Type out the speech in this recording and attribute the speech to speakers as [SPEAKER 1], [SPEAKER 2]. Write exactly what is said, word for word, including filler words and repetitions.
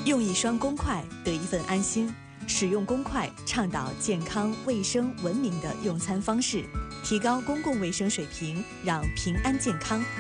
[SPEAKER 1] 用一双公筷得一份安心，使用公筷倡导健康、卫生、文明的用餐方式，提高公共卫生水平，让平安健康